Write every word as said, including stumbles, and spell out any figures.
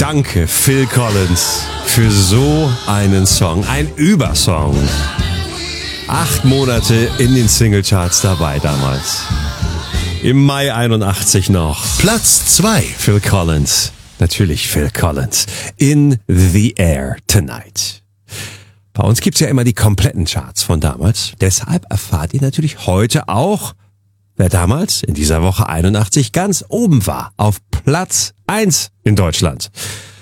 Danke, Phil Collins, für so einen Song. Ein Übersong. Acht Monate in den Singlecharts dabei damals. Im Mai einundachtzig noch. Platz zwei. Phil Collins. Natürlich Phil Collins. In the Air Tonight. Bei uns gibt's ja immer die kompletten Charts von damals. Deshalb erfahrt ihr natürlich heute auch, wer damals in dieser Woche einundachtzig ganz oben war. Auf Platz eins in Deutschland.